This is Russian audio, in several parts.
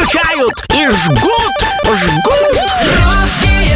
скучают и жгут. Русские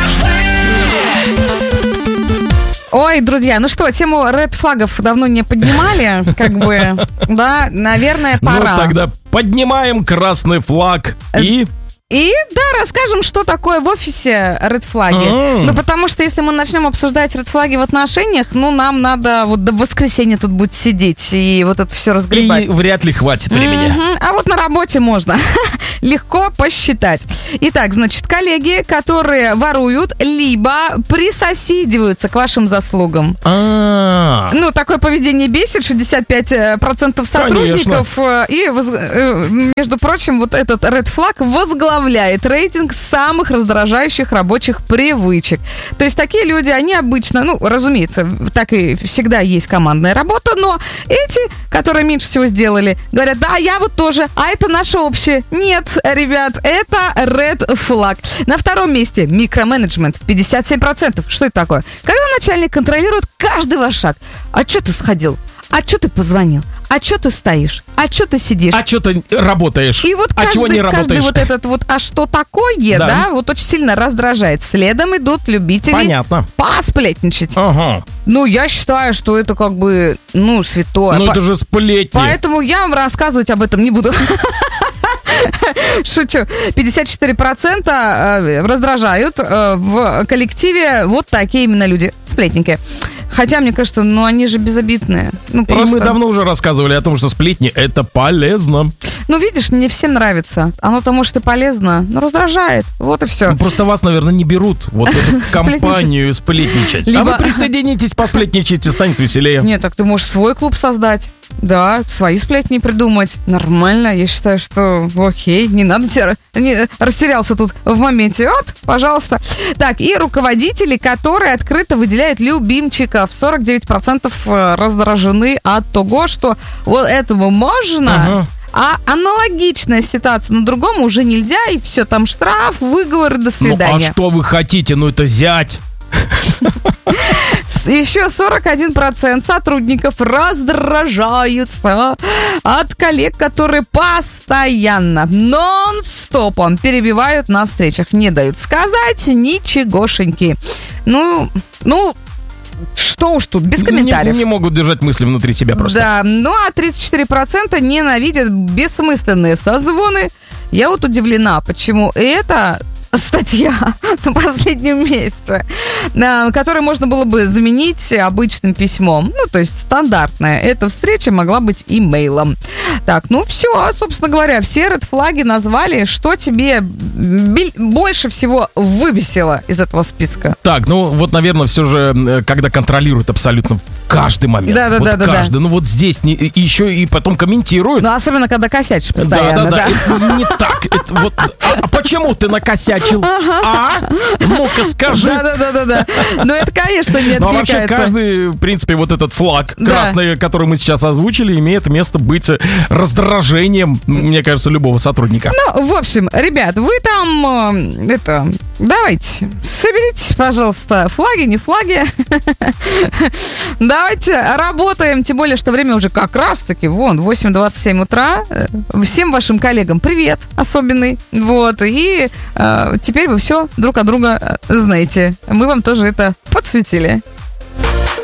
перцы. Ой, друзья, ну что, тему ред-флагов давно не поднимали, да, наверное, пора. Ну, тогда поднимаем красный флаг И, да, расскажем, что такое в офисе ред-флаги. Ну, потому что если мы начнем обсуждать ред-флаги в отношениях, нам надо вот до воскресенья тут будет сидеть и вот это все разгребать. И вряд ли хватит времени. А вот на работе можно легко посчитать. Итак, значит, коллеги, которые воруют, либо присоседиваются к вашим заслугам. Ну, такое поведение бесит 65% сотрудников. И, между прочим, вот этот ред-флаг возглавляет рейтинг самых раздражающих рабочих привычек. То есть такие люди, они обычно, разумеется, так и всегда есть командная работа, но эти, которые меньше всего сделали, говорят, да, я вот тоже, а это наше общее. Нет, ребят, это red flag. На втором месте микроменеджмент, 57%. Что это такое? Когда начальник контролирует каждый ваш шаг. А что ты сходил? А что ты позвонил? А что ты стоишь? А что ты сидишь? А что ты работаешь? И вот чего не работаешь? каждый вот этот вот «а что такое?» да, вот очень сильно раздражает. Следом идут любители посплетничать. Ага. Я считаю, что это святое. Это же сплетни. Поэтому я вам рассказывать об этом не буду. Шучу. 54% раздражают в коллективе вот такие именно люди, сплетники. Хотя, мне кажется, они же безобидные. И мы давно уже рассказывали о том, что сплетни — это полезно. Видишь, не всем нравится. Оно-то, может, и полезно, но раздражает. Вот и все. Просто вас, наверное, не берут вот эту компанию сплетничать. А вы присоединитесь, посплетничайте, станет веселее. Нет, так ты можешь свой клуб создать. Да, свои сплетни придумать. Нормально. Я считаю, что окей, не надо растерялся тут в моменте. Вот, пожалуйста. Так, и руководители, которые открыто выделяют любимчиков. 49% раздражены от того, что вот этого можно, а аналогичная ситуация на другом уже нельзя, и все, там штраф, выговор, до свидания. А что вы хотите? Это зять. Еще 41% сотрудников раздражаются от коллег, которые постоянно, нон-стопом перебивают на встречах, не дают сказать ничегошеньки. Что уж тут, без комментариев. Не могут держать мысли внутри себя просто. Да, а 34% ненавидят бессмысленные созвоны. Я вот удивлена, почему это статья на последнем месте, которую можно было бы заменить обычным письмом. То есть стандартная. Эта встреча могла быть имейлом. Так, все, собственно говоря, все ред-флаги назвали. Что тебе больше всего выбесило из этого списка? Так, наверное, все же, когда контролируют абсолютно каждый момент. Да. Каждый. Здесь еще и потом комментируют. Особенно, когда косячишь постоянно. Да. Это не так. А почему ты накосячил? Ну-ка скажи. Да. Это, конечно, не откликается. Вообще каждый, в принципе, вот этот флаг красный, который мы сейчас озвучили, имеет место быть раздражением, мне кажется, любого сотрудника. В общем, ребят, вы там, давайте, соберите, пожалуйста, флаги, не флаги. Давайте работаем, тем более, что время уже как раз-таки, 8:27 утра. Всем вашим коллегам привет особенный. И теперь вы все друг от друга знаете. Мы вам тоже это подсветили.